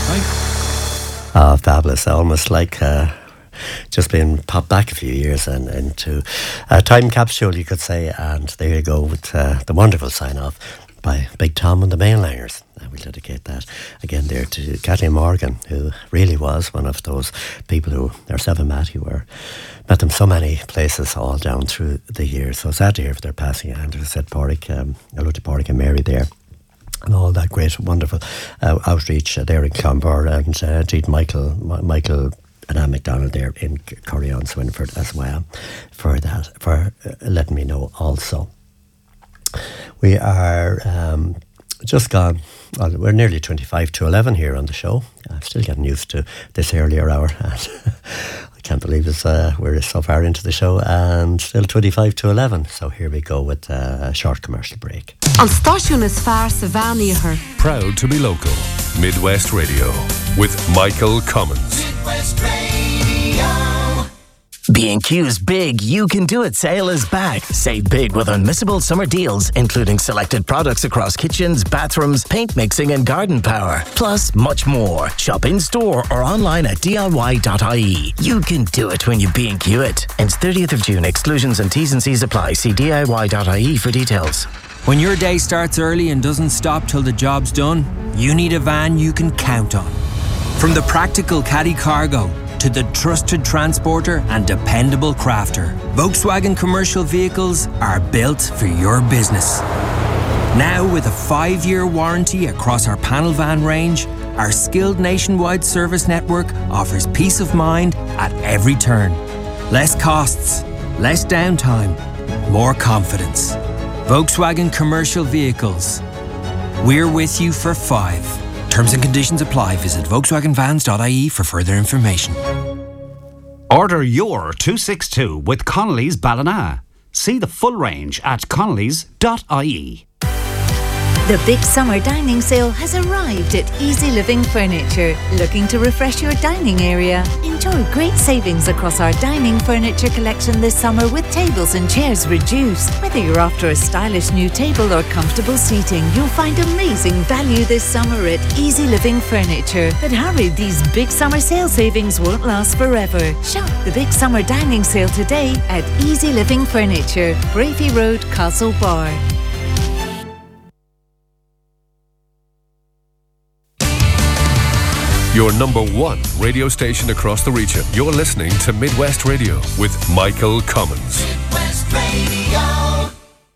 Fabulous. Almost like just being popped back a few years and into a time capsule, you could say. And there you go with the wonderful sign-off by Big Tom and the Mainliners. We'll dedicate that again there to Kathleen Morgan, who really was one of those people who, or Seven Matt, who met them so many places all down through the years. So sad to hear for their passing. And as I said, Porrick, hello to Porrick and Mary there. And all that great, wonderful outreach there in Clonbur, and indeed Michael and Anne MacDonald there in Corrion, Swinford as well, for that, for letting me know also. We are just gone, well, we're nearly 25 to 11 here on the show. I'm still getting used to this earlier hour. And I can't believe we're so far into the show and still 25 to 11. So here we go with a short commercial break. On Stáisiún is fearr sa bhean. Proud to be local. Midwest Radio with Michael Cummins. Midwest Radio. B&Q's Big You Can Do It sale is back. Save big with unmissable summer deals, including selected products across kitchens, bathrooms, paint mixing and garden power. Plus, much more. Shop in-store or online at diy.ie. You can do it when you B&Q it. Ends 30th of June. Exclusions and T's and C's apply. See diy.ie for details. When your day starts early and doesn't stop till the job's done, you need a van you can count on. From the practical caddy cargo to the trusted transporter and dependable crafter, Volkswagen commercial vehicles are built for your business. Now with a 5-year warranty across our panel van range, our skilled nationwide service network offers peace of mind at every turn. Less costs, less downtime, more confidence. Volkswagen commercial vehicles. We're with you for 5. Terms and conditions apply. Visit volkswagenvans.ie for further information. Order your 262 with Connolly's Ballina. See the full range at connolly's.ie. The big summer dining sale has arrived at Easy Living Furniture. Looking to refresh your dining area? Enjoy great savings across our dining furniture collection this summer with tables and chairs reduced. Whether you're after a stylish new table or comfortable seating, you'll find amazing value this summer at Easy Living Furniture. But hurry, these big summer sale savings won't last forever. Shop the big summer dining sale today at Easy Living Furniture, Bravey Road, Castlebar. Your number one radio station across the region. You're listening to Midwest Radio with Michael Cummins. Midwest Radio.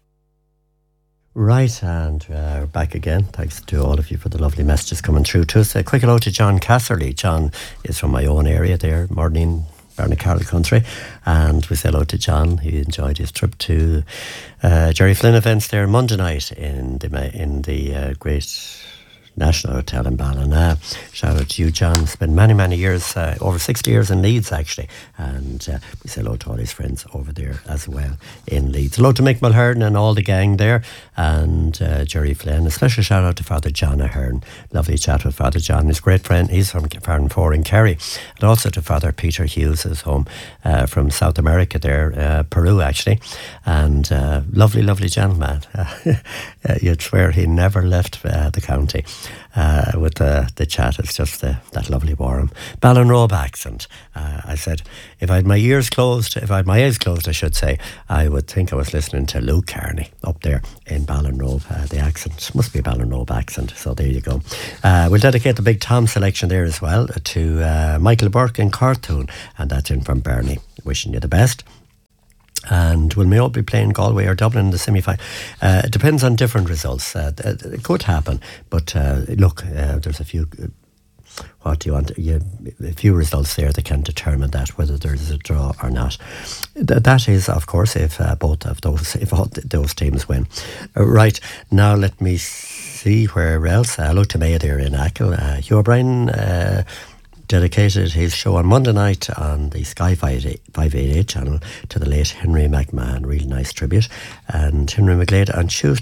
Right, and we're back again. Thanks to all of you for the lovely messages coming through to us. A quick hello to John Casserly. John is from my own area there, Morning, Barnacarroll country, and we say hello to John. He enjoyed his trip to Jerry Flynn events there Monday night in the great National Hotel in Ballina. Shout out to you, John. Spent many years, over 60 years in Leeds actually, and we say hello to all his friends over there as well in Leeds. Hello to Mick Mulhern and all the gang there, and Jerry Flynn. A special shout out to Father John Ahern. Lovely chat with Father John, his great friend. He's from Farnfore in Kerry, and also to Father Peter Hughes, who's home from South America there, Peru actually, and lovely gentleman. You'd swear he never left the county. With the chat, it's just that lovely warm Ballinrobe accent. I said, if I had my eyes closed, I should say, I would think I was listening to Luke Carney up there in Ballinrobe. The accent must be a Ballinrobe accent, so there you go. We'll dedicate the Big Tom selection there as well to Michael Burke in Cartoon, and that's in from Bernie. Wishing you the best. And will Mayo be playing Galway or Dublin in the semi-final? It depends on different results. It could happen, but look, there's a few. What do you want? A few results there that can determine that whether there's a draw or not. That is, of course, if both of those, if all those teams win. Right now, let me see where else. Hello to Maya there in Achill. Hugh O'Brien. Dedicated his show on Monday night on the Sky 588 channel to the late Henry McMahon. Really nice tribute. And Henry McGlade on Tuesday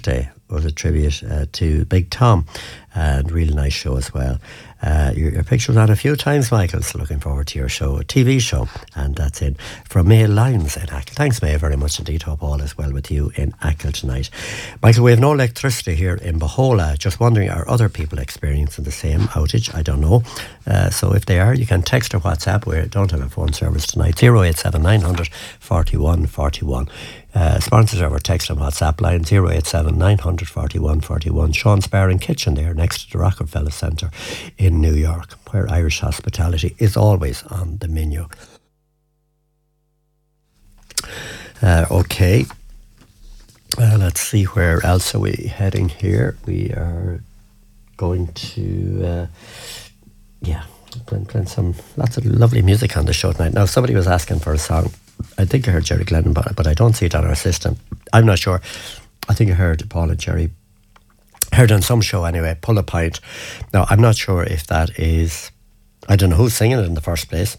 was a tribute to Big Tom, and really nice show as well. Your picture was on a few times, Michael, so looking forward to your show, a TV show, and that's it from May Lyons in Achill. Thanks, May, very much indeed. Hope all is well with you in Achill tonight. Michael, we have no electricity here in Bohola. Just wondering, are other people experiencing the same outage? I don't know. So if they are, you can text or WhatsApp. We don't have a phone service tonight. 087 900 41 41. Sponsors our text and WhatsApp line 087 900 41 41. Sean's Bar and Kitchen there next to the Rockefeller Centre in New York, where Irish hospitality is always on the menu. Okay, let's see, where else are we heading here? We are going to playing some lots of lovely music on the show tonight. Now, somebody was asking for a song. I think I heard Jerry Glennon, but I don't see it on our system. I'm not sure. I think I heard Paul and Jerry, heard on some show anyway, Pull a Pint. Now, I'm not sure if that is, I don't know who's singing it in the first place,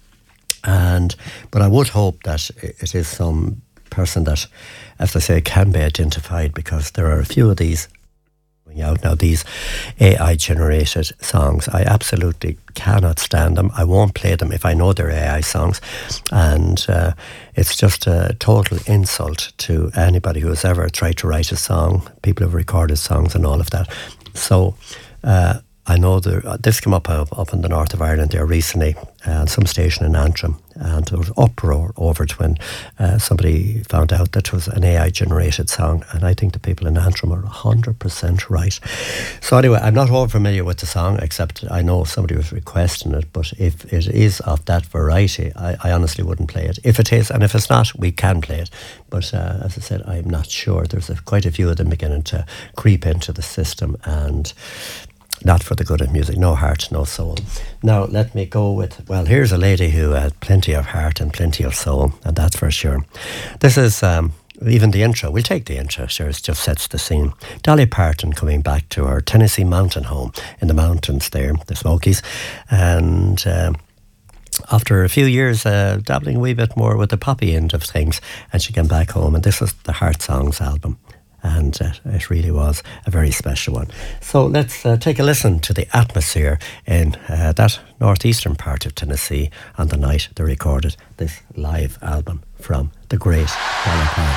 but I would hope that it is some person that, as I say, can be identified, because there are a few of these out now, these AI generated songs. I absolutely cannot stand them. I won't play them if I know they're AI songs, and it's just a total insult to anybody who has ever tried to write a song, people who've recorded songs and all of that. So I know this came up in the north of Ireland there recently, some station in Antrim, and there was uproar over it when somebody found out that it was an AI generated song, and I think the people in Antrim are 100% right. So anyway, I'm not all familiar with the song, except I know somebody was requesting it, but if it is of that variety, I honestly wouldn't play it. If it is, and if it's not, we can play it, but as I said, I'm not sure. There's quite a few of them beginning to creep into the system, and not for the good of music. No heart, no soul. Now, let me go with, well, here's a lady who had plenty of heart and plenty of soul, and that's for sure. This is even the intro. We'll take the intro, sure, it just sets the scene. Dolly Parton coming back to her Tennessee mountain home in the mountains there, the Smokies, and after a few years dabbling a wee bit more with the poppy end of things, and she came back home, and this was the Heart Songs album. And it really was a very special one. So let's take a listen to the atmosphere in that northeastern part of Tennessee on the night they recorded this live album from the great Dolly Parton.